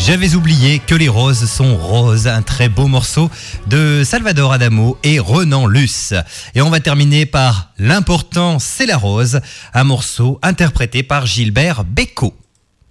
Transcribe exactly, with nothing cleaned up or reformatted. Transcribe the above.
J'avais oublié que les roses sont roses, un très beau morceau de Salvador Adamo et Renan Luce. Et on va terminer par L'important c'est la rose, un morceau interprété par Gilbert Bécaud.